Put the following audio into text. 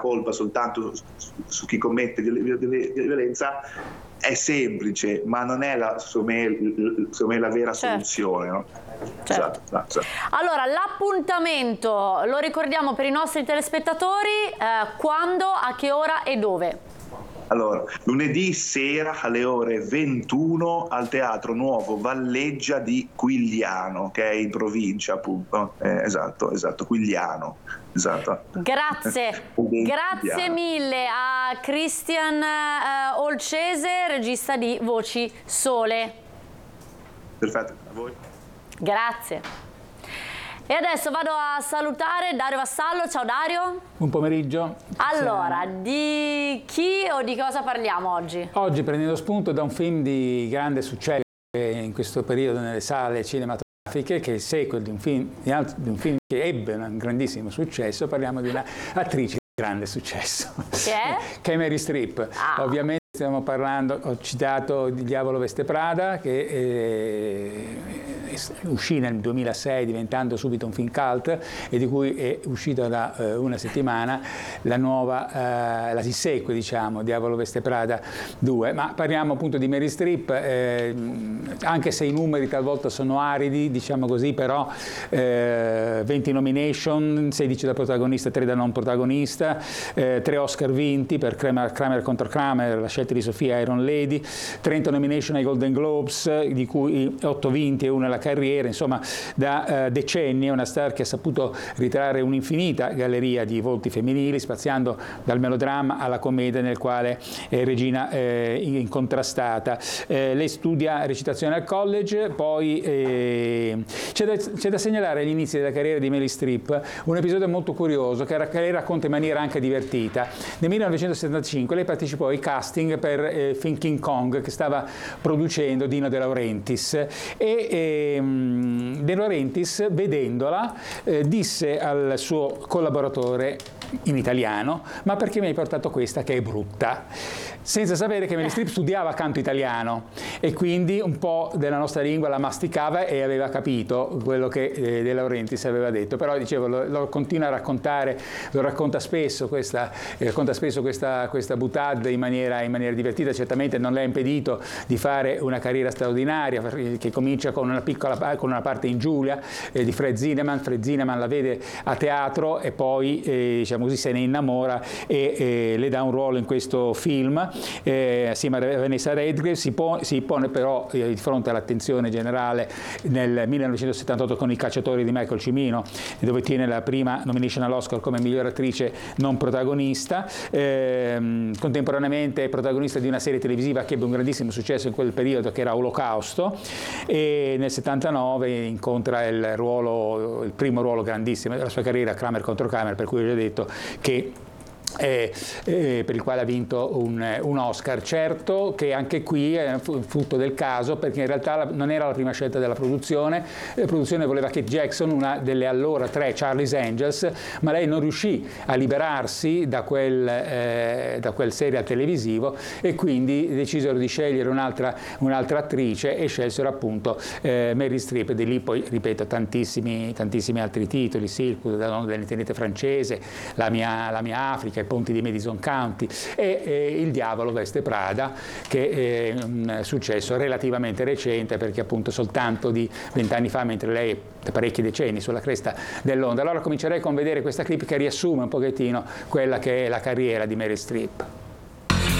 colpa soltanto su chi commette violenza è semplice, ma non è secondo me la vera soluzione, no? Certo. Esatto. Allora, l'appuntamento lo ricordiamo per i nostri telespettatori, quando, a che ora e dove? Allora, lunedì sera alle ore 21 al Teatro Nuovo Valleggia di Quigliano, che è in provincia, appunto. Esatto, Quigliano. Esatto. Grazie mille a Christian Olcese, regista di Voci Sole. Perfetto, a voi. Grazie. E adesso vado a salutare Dario Vassallo. Ciao Dario. Buon pomeriggio. Allora, di chi o di cosa parliamo oggi? Oggi, prendendo spunto da un film di grande successo in questo periodo nelle sale cinematografiche, che è il sequel di un film che ebbe un grandissimo successo, parliamo di un'attrice di grande successo. Che è? Che è Meryl Streep. Ovviamente stiamo parlando, ho citato Il Diavolo Veste Prada, che uscì nel 2006 diventando subito un film cult e di cui è uscita da una settimana la sequel, diciamo, Diavolo Veste Prada 2, ma parliamo appunto di Meryl Streep, anche se i numeri talvolta sono aridi, diciamo così, però 20 nomination, 16 da protagonista, 3 da non protagonista, 3 Oscar vinti per Kramer contro Kramer, la scelta di Sofia Iron Lady, 30 nomination ai Golden Globes, di cui 8 vinti e una alla carriera. Insomma, da decenni è una star che ha saputo ritrarre un'infinita galleria di volti femminili, spaziando dal melodramma alla commedia, nel quale è regina incontrastata. Lei studia recitazione al college, poi c'è da segnalare agli inizi della carriera di Meryl Streep un episodio molto curioso che lei racconta in maniera anche divertita. Nel 1975 lei partecipò ai casting per film King Kong, che stava producendo Dino De Laurentiis, e De Laurentiis, vedendola, disse al suo collaboratore in italiano: ma perché mi hai portato questa che è brutta? Senza sapere che Meryl Streep studiava canto italiano e quindi un po' della nostra lingua la masticava e aveva capito quello che De Laurentiis aveva detto. Però dicevo, lo continua a raccontare, lo racconta spesso questa boutade in maniera divertita. Certamente non le ha impedito di fare una carriera straordinaria, che comincia con una parte in Giulia di Fred Zinnemann. Fred Zinnemann la vede a teatro e poi diciamo così se ne innamora e le dà un ruolo in questo film assieme a Vanessa Redgrave. Si pone però di fronte all'attenzione generale nel 1978 con I Cacciatori di Michael Cimino, dove tiene la prima nomination all'Oscar come miglior attrice non protagonista. Contemporaneamente è protagonista di una serie televisiva che ebbe un grandissimo successo in quel periodo, che era Olocausto, e nel 79 incontra il primo ruolo grandissimo della sua carriera, Kramer contro Kramer, per cui ho già detto che per il quale ha vinto un Oscar. Certo che anche qui è frutto del caso, perché in realtà non era la prima scelta della produzione. La produzione voleva Kate Jackson, una delle allora 3 Charlie's Angels, ma lei non riuscì a liberarsi da quel serial televisivo e quindi decisero di scegliere un'altra attrice e scelsero appunto Meryl Streep. Di lì poi, ripeto, tantissimi altri titoli: Circus, La donna dell'intendente francese, La mia Africa, I ponti di Madison County e Il Diavolo Veste Prada, che è un successo relativamente recente, perché appunto soltanto di 20 anni fa, mentre lei è parecchi decenni sulla cresta dell'onda. Allora comincerei con vedere questa clip che riassume un pochettino quella che è la carriera di Meryl Streep.